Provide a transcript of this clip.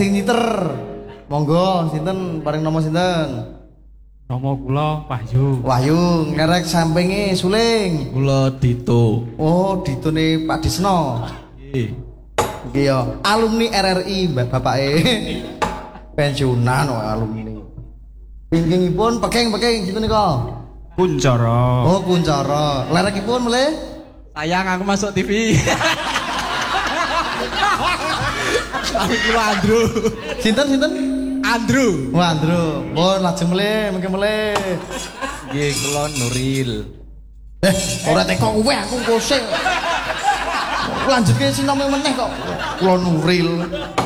Sing nyiter. Monggo sinten paring nama sinten? Nama kula Wahyu. Wahyu ngerek sampinge suling. Kula Dito. Oh, ditune Pak Disno. Nggih. Nggih ya, alumni RRI bapake. Pensiunan wae alumni. Pinggingipun pekeng sinten nika? Kuncara. Oh, Kuncara. Lerekipun melih? Sayang aku masuk TV. Tapi kula Andrew. Sinten? Andrew. Wah, Andrew. Pun lajeng melih, mengke melih. Nggih, kula Nuril. Ora teko kowe aku kosing. Lanjutke sinome meneh kok. Kula Nuril.